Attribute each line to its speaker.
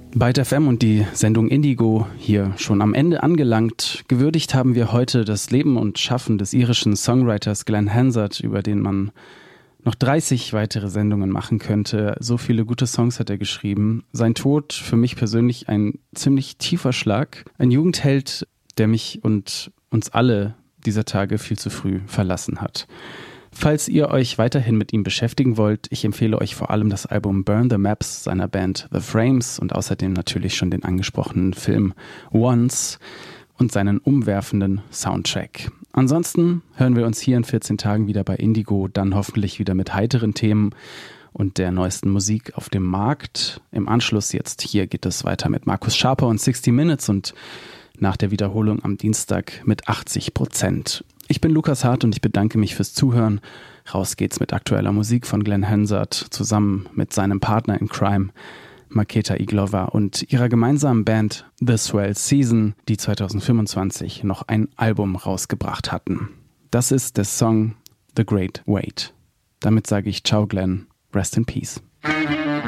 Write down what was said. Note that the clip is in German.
Speaker 1: Byte FM und die Sendung Indigo hier schon am Ende angelangt. Gewürdigt haben wir heute das Leben und Schaffen des irischen Songwriters Glenn Hansard, über den man noch 30 weitere Sendungen machen könnte. So viele gute Songs hat er geschrieben. Sein Tod für mich persönlich ein ziemlich tiefer Schlag. Ein Jugendheld, der mich und uns alle dieser Tage viel zu früh verlassen hat. Falls ihr euch weiterhin mit ihm beschäftigen wollt, ich empfehle euch vor allem das Album Burn the Maps seiner Band The Frames und außerdem natürlich schon den angesprochenen Film Once und seinen umwerfenden Soundtrack. Ansonsten hören wir uns hier in 14 Tagen wieder bei Indigo, dann hoffentlich wieder mit heiteren Themen und der neuesten Musik auf dem Markt. Im Anschluss jetzt hier geht es weiter mit Markus Schaper und 60 Minutes und nach der Wiederholung am Dienstag mit 80%. Ich bin Lukas Hart und ich bedanke mich fürs Zuhören. Raus geht's mit aktueller Musik von Glenn Hansard zusammen mit seinem Partner in Crime, Maketa Iglova, und ihrer gemeinsamen Band The Swell Season, die 2025 noch ein Album rausgebracht hatten. Das ist der Song The Great Wait. Damit sage ich Ciao Glenn, Rest in Peace.